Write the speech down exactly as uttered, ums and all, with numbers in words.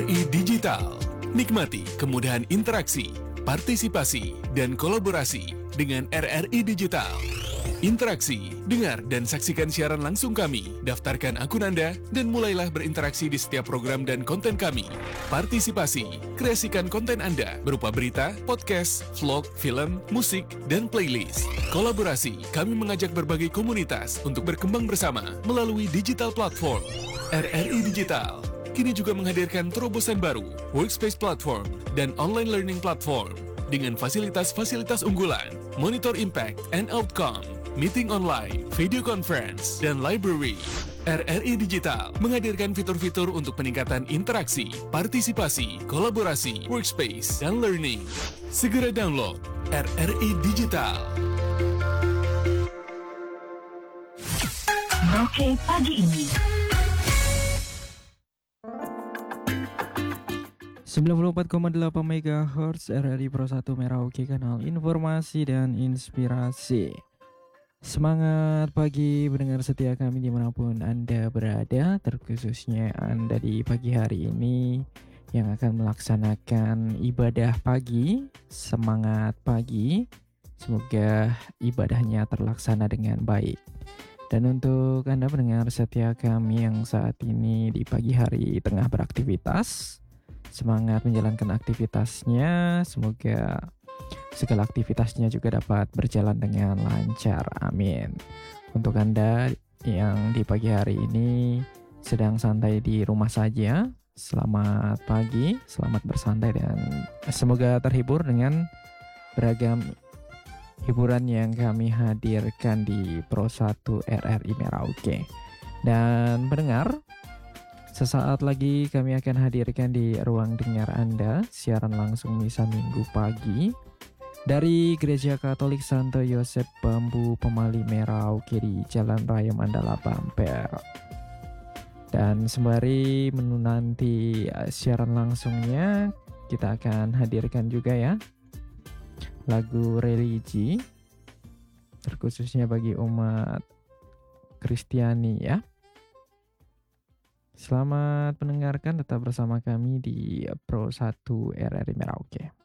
R I Digital. Nikmati kemudahan interaksi, partisipasi, dan kolaborasi dengan R R I Digital. Interaksi, dengar dan saksikan siaran langsung kami, daftarkan akun Anda, dan mulailah berinteraksi di setiap program dan konten kami. Partisipasi, kreasikan konten Anda berupa berita, podcast, vlog, film, musik, dan playlist. Kolaborasi, kami mengajak berbagai komunitas untuk berkembang bersama melalui digital platform. R R I Digital kini juga menghadirkan terobosan baru, workspace platform, dan online learning platform dengan fasilitas-fasilitas unggulan, monitor impact and outcome, meeting online, video conference, dan library. R R I Digital menghadirkan fitur-fitur untuk peningkatan interaksi, partisipasi, kolaborasi, workspace, dan learning. Segera download R R I Digital. Oke, pagi ini. sembilan puluh empat koma delapan megahertz R R I Pro satu Merauke, kanal informasi dan inspirasi. Semangat pagi pendengar setia kami dimanapun Anda berada, terkhususnya Anda di pagi hari ini yang akan melaksanakan ibadah pagi. Semangat pagi, semoga ibadahnya terlaksana dengan baik. Dan untuk Anda pendengar setia kami yang saat ini di pagi hari tengah beraktivitas, semangat menjalankan aktivitasnya, semoga segala aktivitasnya juga dapat berjalan dengan lancar, amin. Untuk Anda yang di pagi hari ini sedang santai di rumah saja, selamat pagi, selamat bersantai, dan semoga terhibur dengan beragam hiburan yang kami hadirkan di Pro satu R R I Merauke. Dan pendengar, sesaat lagi kami akan hadirkan di ruang dengar Anda siaran langsung misa minggu pagi dari Gereja Katolik Santo Yosef Bambu Pemali Merauke di Jalan Raya Mandala Bamper. Dan sembari menanti siaran langsungnya, kita akan hadirkan juga ya lagu religi terkhususnya bagi umat Kristiani ya. Selamat mendengarkan, tetap bersama kami di Pro satu R R I Merauke.